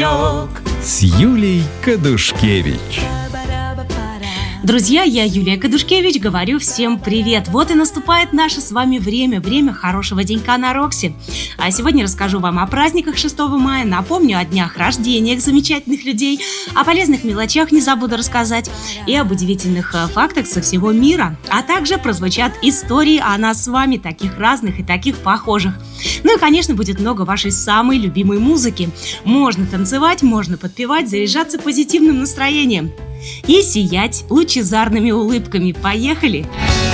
огонек с Юлией Кадушкевич. Друзья, я Юлия Кадушкевич, говорю всем привет. Вот и наступает наше с вами время хорошего денька на Рокси. А сегодня расскажу вам о праздниках 6 мая, напомню о днях рождения замечательных людей, о полезных мелочах не забуду рассказать и об удивительных фактах со всего мира. А также прозвучат истории о нас с вами, таких разных и таких похожих. Ну и, конечно, будет много вашей самой любимой музыки. Можно танцевать, можно подпевать, заряжаться позитивным настроением и сиять лучезарными улыбками. Поехали!